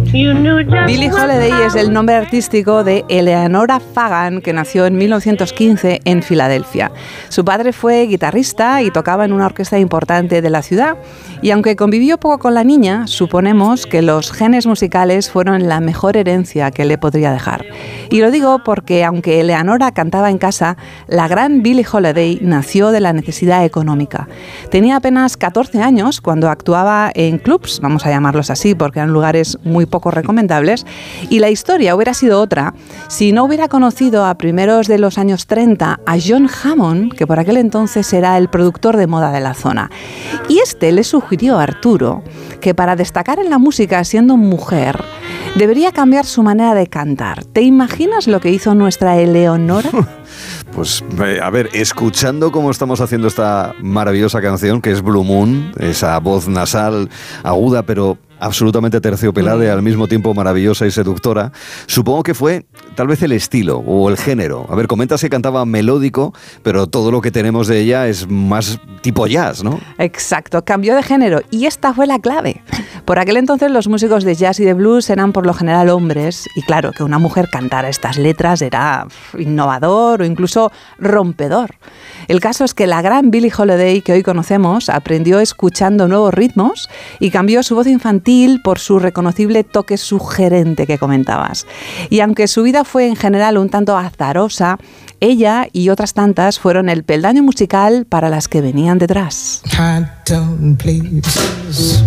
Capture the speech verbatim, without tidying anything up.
Billie Holiday es el nombre artístico de Eleanora Fagan, que nació en mil novecientos quince en Filadelfia. Su padre fue guitarrista y tocaba en una orquesta importante de la ciudad, y aunque convivió poco con la niña, suponemos que los genes musicales fueron la mejor herencia que le podría dejar. Y lo digo porque, aunque Eleanora cantaba en casa, la gran Billie Holiday nació de la necesidad económica. Tenía apenas catorce años cuando actuaba en clubs, vamos a llamarlos así porque eran lugares muy poco recomendables, y la historia hubiera sido otra si no hubiera conocido a primeros de los años treinta a John Hammond, que por aquel entonces era el productor de moda de la zona. Y este le sugirió a Arturo que para destacar en la música siendo mujer debería cambiar su manera de cantar. ¿Te imaginas lo que hizo nuestra Eleonora? Pues, a ver, escuchando cómo estamos haciendo esta maravillosa canción, que es Blue Moon, esa voz nasal, aguda, pero absolutamente terciopelada y al mismo tiempo maravillosa y seductora, supongo que fue tal vez el estilo o el género. A ver, comentas que cantaba melódico, pero todo lo que tenemos de ella es más tipo jazz, ¿no? Exacto, cambió de género y esta fue la clave. Por aquel entonces los músicos de jazz y de blues eran por lo general hombres, y claro, que una mujer cantara estas letras era innovador o incluso rompedor. El caso es que la gran Billie Holiday que hoy conocemos aprendió escuchando nuevos ritmos y cambió su voz infantil por su reconocible toque sugerente que comentabas. Y aunque su vida fue en general un tanto azarosa, ella y otras tantas fueron el peldaño musical para las que venían detrás.